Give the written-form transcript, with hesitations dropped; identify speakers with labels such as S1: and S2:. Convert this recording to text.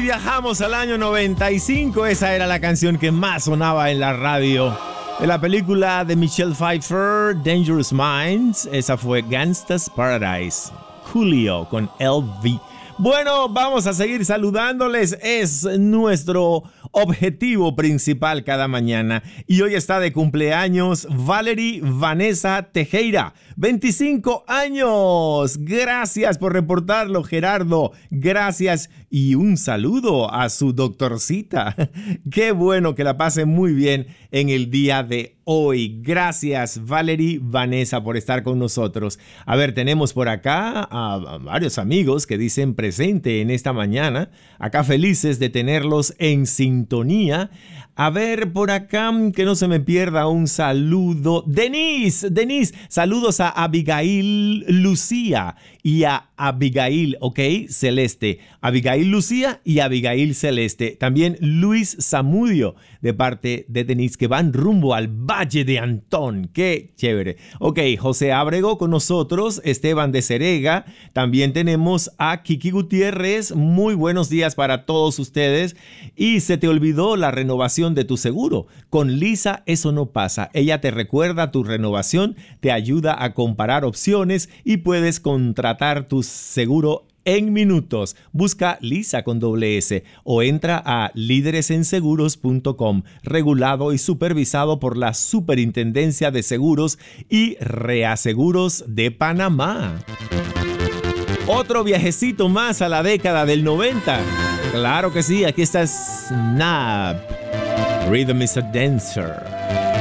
S1: viajamos al año 95. Esa era la canción que más sonaba en la radio. De la película de Michelle Pfeiffer, Dangerous Minds, esa fue Gangsta's Paradise. Julio con LV. Bueno, vamos a seguir saludándoles. Es nuestro objetivo principal cada mañana. Y hoy está de cumpleaños Valerie Vanessa Tejera. 25 años. Gracias por reportarlo, Gerardo. Gracias y un saludo a su doctorcita. Qué bueno que la pase muy bien en el día de hoy. Gracias, Valerie Vanessa, por estar con nosotros. A ver, tenemos por acá a varios amigos que dicen presente en esta mañana. Acá felices de tenerlos en sintonía. A ver, por acá, que no se me pierda un saludo. Denise, saludos a Abigail Lucía y a Abigail, ¿ok? Celeste. Abigail Lucía y Abigail Celeste. También Luis Zamudio, de parte de Denise, que van rumbo al Valle de Antón. ¡Qué chévere! Ok, José Ábrego con nosotros, Esteban de Cerega. También tenemos a Kiki Gutiérrez. Muy buenos días para todos ustedes. Y se te olvidó la renovación de tu seguro. Con Lisa eso no pasa. Ella te recuerda tu renovación, te ayuda a comparar opciones y puedes contratar tu seguro en minutos. Busca Lisa con doble S o entra a líderesenseguros.com, regulado y supervisado por la Superintendencia de Seguros y Reaseguros de Panamá. Otro viajecito más a la década del 90. Claro que sí, aquí está Snap. Rhythm is a Dancer.